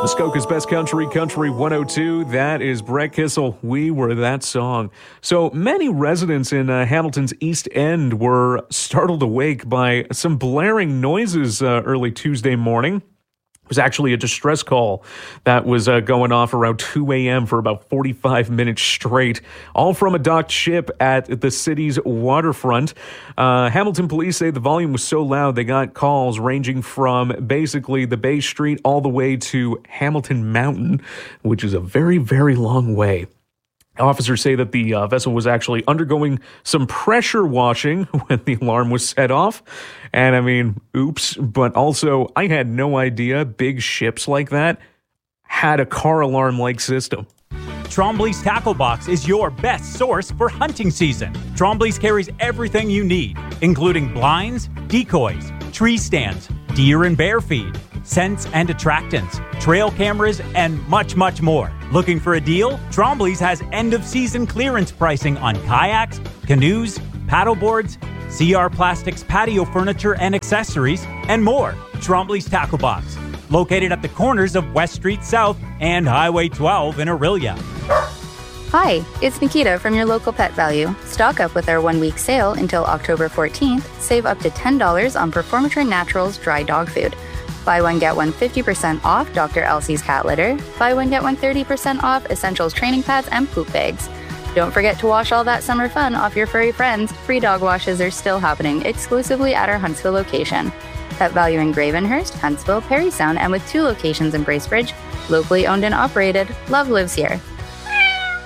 Muskoka's Best Country, Country 102. That is Brett Kissel. We Were That Song. So many residents in Hamilton's East End were startled awake by some blaring noises early Tuesday morning. It was actually a distress call that was going off around 2 a.m. for about 45 minutes straight, all from a docked ship at the city's waterfront. Hamilton police say the volume was so loud they got calls ranging from basically the Bay Street all the way to Hamilton Mountain, which is a very, very long way. Officers say that the vessel was actually undergoing some pressure washing when the alarm was set off. And I mean, oops, but also I had no idea big ships like that had a car alarm-like system. Trombley's Tackle Box is your best source for hunting season. Trombley's carries everything you need, including blinds, decoys, tree stands, deer and bear feed, scents and attractants, trail cameras, and much, much more. Looking for a deal? Trombley's has end-of-season clearance pricing on kayaks, canoes, paddleboards, CR Plastics patio furniture and accessories, and more. Trombley's Tackle Box, located at the corners of West Street South and Highway 12 in Orillia. Hi, it's Nikita from your local Pet Value. Stock up with our one-week sale until October 14th. Save up to $10 on Performatrin Naturals dry dog food. Buy one, get one 50% off Dr. Elsie's cat litter. Buy one, get one 30% off Essentials training pads and poop bags. Don't forget to wash all that summer fun off your furry friends. Free dog washes are still happening exclusively at our Huntsville location. Pet Value in Gravenhurst, Huntsville, Parry Sound, and with 2 locations in Bracebridge. Locally owned and operated, love lives here.